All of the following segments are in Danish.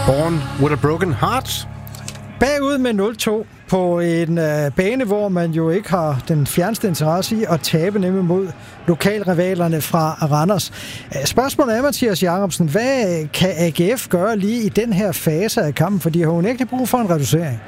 Born with a Broken Heart. Bagud med 0-2 på en bane, hvor man jo ikke har den fjerneste interesse i at tabe, nemlig mod lokalrivalerne fra Randers. Spørgsmålet er, Mathias Jacobsen, hvad kan AGF gøre lige i den her fase af kampen? For de har jo ikke brug for en reducering.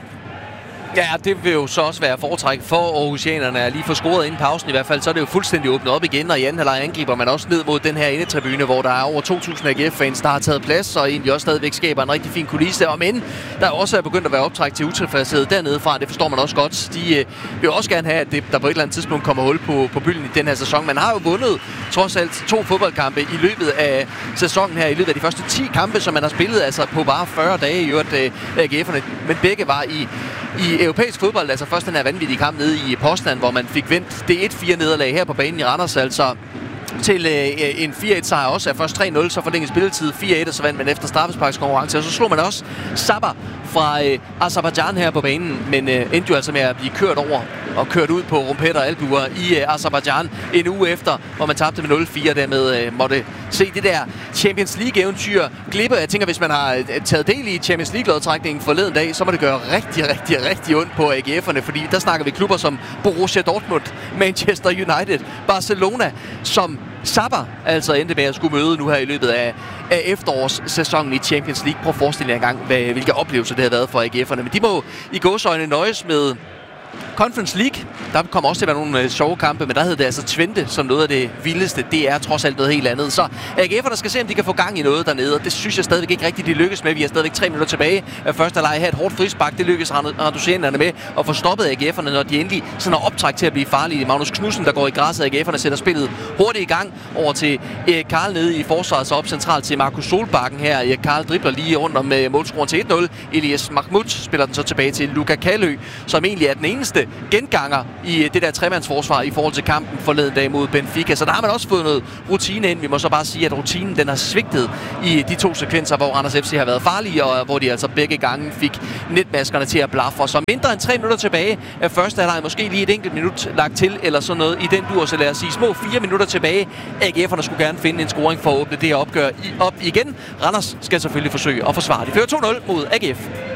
Ja, det vil jo så også være foretræk for Aarhusianerne at lige få scoret inden pausen i hvert fald. Så er det jo fuldstændig åbnet op igen, og i anden halvleg angriber man også ned mod den her indetribune, hvor der er over 2.000 AGF-fans, der har taget plads, og egentlig også stadigvæk skaber en rigtig fin kulisse. Og men der er også begyndt at være optræk til utilfredshed dernede fra, det forstår man også godt. De vil også gerne have, at der på et eller andet tidspunkt kommer hul på bylden i den her sæson. Man har jo vundet trods alt 2 fodboldkampe i løbet af sæsonen her, i løbet af de første 10 kampe, som man har spillet, altså på bare 40 dage i øvrigt AGF'erne, men begge var i europæisk fodbold, altså først den her vanvittige kamp nede i Poznan, hvor man fik vendt det 1-4 nederlag her på banen i Randers, altså til en 4-1 sejr også af først 3-0, så forlænget spilletid 4-1, og så vandt man efter straffesparkskonkurrence, og så slog man også Sabah fra Aserbajdsjan her på banen, men endte jo altså med at blive kørt over og kørt ud på rumpetter og albuer i Aserbajdsjan en uge efter, hvor man tabte med 0-4, dermed måtte se det der Champions League-eventyr glippe. Jeg tænker, hvis man har taget del i Champions League-lodtrækningen forleden dag, så må det gøre rigtig ondt på AGF'erne, fordi der snakker vi klubber som Borussia Dortmund, Manchester United, Barcelona, som Sabah altså endte med at skulle møde nu her i løbet af efterårssæsonen i Champions League. Prøv at forestille jer engang, hvilke oplevelser det har været for AGF'erne. Men de må i gåseøjne nøjes med Conference League. Der kommer også til at være nogle sjove kampe, men der hedder det altså Twente som noget af det vildeste. Det er trods alt noget helt andet. Så AGF'erne skal se, om de kan få gang i noget dernede, og det synes jeg stadigvæk ikke rigtigt, de lykkes med. Vi har stadigvæk 3 minutter tilbage af første halvleg her. Et hårdt frispark, det lykkes Randusianerne med at få stoppet AGF'erne, når de endelig sådan har optræk til at blive farlige. Magnus Knudsen, der går i græsset, AGF'erne sætter spillet hurtigt i gang over til Erik Karl nede i forsvaret, så op centralt til Markus Solbakken her. Erik Karl dribler lige rundt om målscoren til 1-0. Elias Mahmoud spiller den så tilbage til Luka Kalø, som egentlig er den eneste genganger i det der tremandsforsvar i forhold til kampen forleden dag mod Benfica. Så der har man også fået noget rutine ind. Vi må så bare sige, at rutinen den har svigtet i de 2 sekvenser, hvor Randers FC har været farlige, og hvor de altså begge gange fik netmaskerne til at blafre. Så mindre end 3 minutter tilbage af første halvleg, måske lige et enkelt minut lagt til, eller sådan noget i den dur, så lad os sige små 4 minutter tilbage. AGF'erne skulle gerne finde en scoring for at åbne det her opgør op igen. Randers skal selvfølgelig forsøge at forsvare. De fører 2-0 mod AGF.